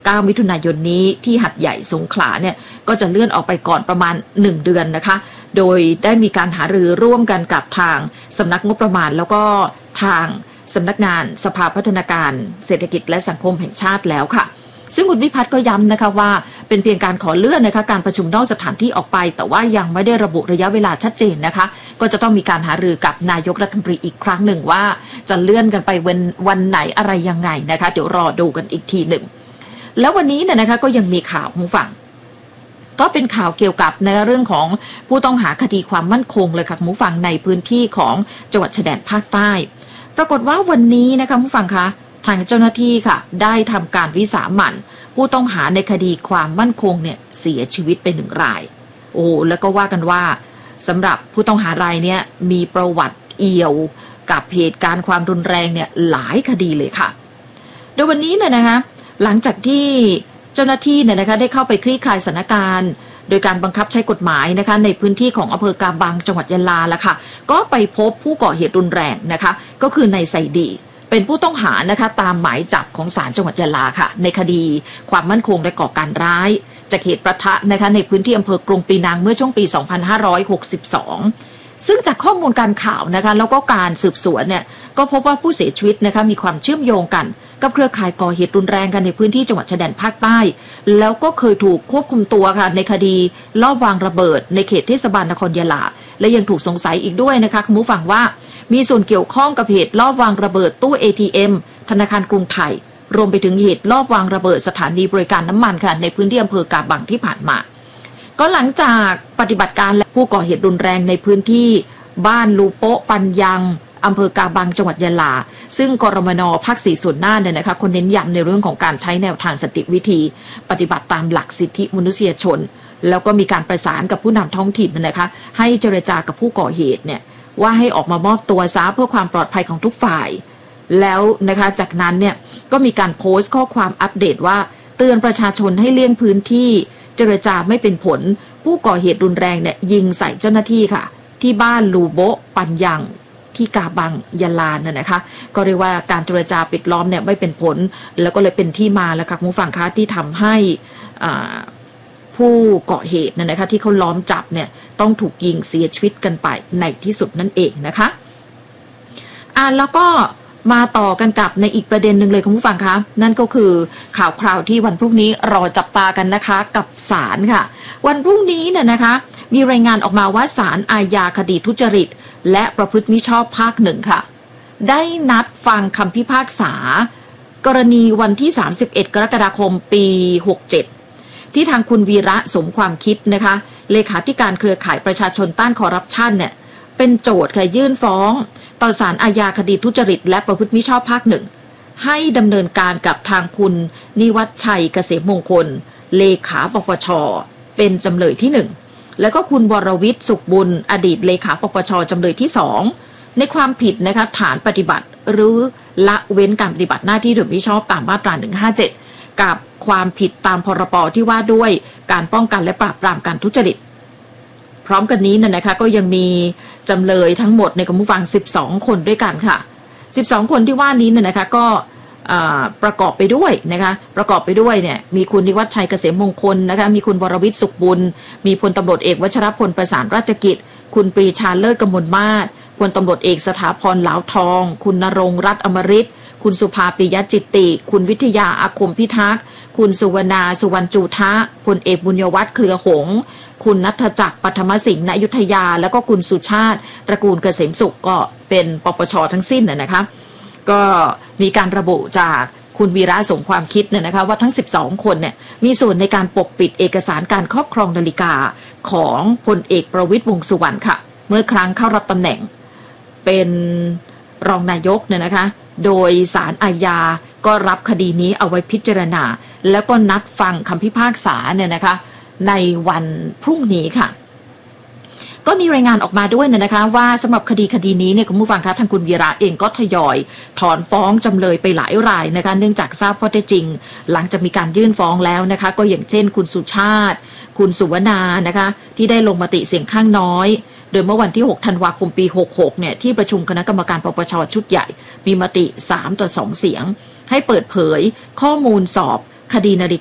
9 มิถุนายนนี้ที่หัดใหญ่สงขลาเนี่ยก็จะเลื่อนออกไปก่อนประมาณ1 เดือนนะคะโดยได้มีการหารือร่วมกันกับทางสำนักงบประมาณแล้วก็ทางสำนักงานสภาพัฒนาการเศรษฐกิจและสังคมแห่งชาติแล้วค่ะซึ่งคุณวิพัฒน์ก็ย้ำนะคะว่าเป็นเพียงการขอเลื่อนนะคะการประชุมนอกสถานที่ออกไปแต่ว่ายังไม่ได้ระบุระยะเวลาชัดเจนนะคะก็จะต้องมีการหารือกับนายกรัฐมนตรีอีกครั้งหนึ่งว่าจะเลื่อนกันไปวันไหนอะไรยังไงนะคะเดี๋ยวรอดูกันอีกทีหนึ่งแล้ววันนี้เนี่ยนะคะก็ยังมีข่าวคุณฟังก็เป็นข่าวเกี่ยวกับในเรื่องของผู้ต้องหาคดีความมั่นคงเลยค่ะคุณผู้ฟังในพื้นที่ของจังหวัดชายแดนภาคใต้ปรากฏว่าวันนี้นะคะคุณผู้ฟังคะทางเจ้าหน้าที่ค่ะได้ทำการวิสามันผู้ต้องหาในคดีความมั่นคงเนี่ยเสียชีวิตไป1 รายแล้วก็ว่ากันว่าสำหรับผู้ต้องหารายเนี่ยมีประวัติเอี่ยวกับเหตุการณ์ความรุนแรงเนี่ยหลายคดีเลยค่ะโดยวันนี้เนี่ยนะคะหลังจากที่เจ้าหน้าที่เนี่ยนะคะได้เข้าไปคลี่คลายสถานการณ์โดยการบังคับใช้กฎหมายนะคะในพื้นที่ของอำเภอกาบังจังหวัดยะลาละค่ะก็ไปพบผู้ก่อเหตุรุนแรงนะคะก็คือนายไซดีเป็นผู้ต้องหานะคะตามหมายจับของศาลจังหวัดยะลาค่ะในคดีความมั่นคงและก่อการร้ายจากเหตุประทะนะคะในพื้นที่อำเภอกรุงปีนังเมื่อช่วงปี 2562 ซึ่งจากข้อมูลการข่าวนะคะแล้วก็การสืบสวนเนี่ยก็พบว่าผู้เสียชีวิตนะคะมีความเชื่อมโยงกันกับเครือข่ายก่อเหตุรุนแรงกันในพื้นที่จังหวัดชายแดนภาคใต้แล้วก็เคยถูกควบคุมตัวค่ะในคดีลอบวางระเบิดในเขตเทศบาลนครยะลาและยังถูกสงสัยอีกด้วยนะคะคุณผู้ฟังว่ามีส่วนเกี่ยวข้องกับเหตุลอบวางระเบิดตู้ ATM ธนาคารกรุงไทยรวมไปถึงเหตุลอบวางระเบิดสถานีบริการน้ำมันค่ะในพื้นที่อำเภอกาบังที่ผ่านมาก็หลังจากปฏิบัติการและผู้ก่อเหตุรุนแรงในพื้นที่บ้านลูโปะปันยังอำเภอกาบังจังหวัดยะลาซึ่งกรมน.ภาค 4 ส่วนหน้าเนี่ยนะคะคนเน้นย้ำในเรื่องของการใช้แนวทางสันติวิธีปฏิบัติตามหลักสิทธิมนุษยชนแล้วก็มีการประสานกับผู้นำท้องถิ่นนะคะให้เจรจากับผู้ก่อเหตุเนี่ยว่าให้ออกมามอบตัวซะเพื่อความปลอดภัยของทุกฝ่ายแล้วนะคะจากนั้นเนี่ยก็มีการโพสต์ข้อความอัปเดตว่าเตือนประชาชนให้เลี่ยงพื้นที่เจรจาไม่เป็นผลผู้ก่อเหตุรุนแรงเนี่ยยิงใส่เจ้าหน้าที่ค่ะที่บ้านลูโบะปันยังที่กาบังยะลาเนี่ยนะคะก็เรียกว่าการเจรจาปิดล้อมเนี่ยไม่เป็นผลแล้วก็เลยเป็นที่มาแล้วค่ะคุณผู้ฟังคะที่ทำให้ผู้ก่อเหตุเนี่ยนะคะที่เขาล้อมจับเนี่ยต้องถูกยิงเสียชีวิตกันไปในที่สุดนั่นเองนะคะแล้วก็มาต่อกันกับในอีกประเด็นหนึ่งเลยคุณผู้ฟังคะนั่นก็คือข่าวคราวที่วันพรุ่งนี้รอจับตากันนะคะกับศาลค่ะวันพรุ่งนี้เนี่ยนะคะมีรายงานออกมาว่าศาลอาญาคดีทุจริตและประพฤติมิชอบภาค 1ค่ะได้นัดฟังคำพิพากษากรณีวันที่31 กรกฎาคมปี 67ที่ทางคุณวีระสมความคิดนะคะเลขาธิการเครือข่ายประชาชนต้านคอร์รัปชันเนี่ยเป็นโจทย์ค่ะยื่นฟ้องต่อศาลอาญาคดีทุจริตและประพฤติมิชอบภาค 1ให้ดำเนินการกับทางคุณนิวัฒชัยเกษมมงคลเลขาปปชเป็นจำเลยที่1แล้วก็คุณวรวิทย์สุขบุญอดีตเลขาปปชจำเลยที่2ในความผิดนะคะฐานปฏิบัติหรือละเว้นการปฏิบัติหน้าที่โดยมิชอบตามมาตรา157กับความผิดตามพรบที่ว่าด้วยการป้องกันและปราบปรามการทุจริตพร้อมกันนี้นะคะก็ยังมีจำเลยทั้งหมดในคุณผู้ฟัง12คนด้วยกันค่ะ12คนที่ว่านี้นะคะก็ประกอบไปด้วยนะคะประกอบไปด้วยเนี่ยมีคุณนิวัฒชัยเกษมมงคลนะคะมีคุณวรวิทย์สุขบุญมีพลตำรวจเอกวชรพลประสานราชกิจคุณปรีชาเลิศกมลมาศพลตำรวจเอกสถาพรเหลาทองคุณณรงค์รัตน์อมฤตคุณสุภาปิยจิตติคุณวิทยาอาคมพิทักษ์คุณสุวรรณาสุวรรณจูทะพลเอกบุญยวัฒน์เครือหงส์คุณณัฐจักรปัทมสิงห์ณอยุธยาแล้วก็คุณสุชาติตระกูลเกษมสุขก็เป็นปปชทั้งสิ้นนะคะก็มีการระบุจากคุณวีระสมความคิดนะคะว่าทั้ง12คนเนี่ยมีส่วนในการปกปิดเอกสารการครอบครองนาฬิกาของพลเอกประวิตรวงษ์สุวรรณค่ะเมื่อครั้งเข้ารับตำแหน่งเป็นรองนายกเนี่ยนะคะโดยศาลอาญาก็รับคดีนี้เอาไว้พิจารณาแล้วก็นัดฟังคำพิพากษาเนี่ยนะคะในวันพรุ่งนี้ค่ะก็มีรายงานออกมาด้วยนะคะว่าสำหรับคดีนี้เนี่ยคุณผู้ฟังคะทางคุณวีระเองก็ทยอยถอนฟ้องจำเลยไปหลายรายนะคะเนื่องจากทราบข้อเท็จจริงหลังจากมีการยื่นฟ้องแล้วนะคะก็อย่างเช่นคุณสุชาติคุณสุวรรณานะคะที่ได้ลงมติเสียงข้างน้อยโดยเมื่อวันที่6 ธันวาคมปี66เนี่ยที่ประชุมคณะกรรมการปปชชุดใหญ่มีมติ3-2เสียงให้เปิดเผยข้อมูลสอบคดีนาฬิ